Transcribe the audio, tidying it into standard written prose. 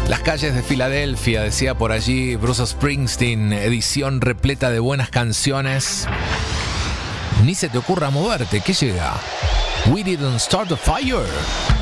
Las calles de Filadelfia, decía por allí Bruce Springsteen, edición repleta de buenas canciones. Ni se te ocurra moverte, ¿qué llega? We Didn't Start the Fire.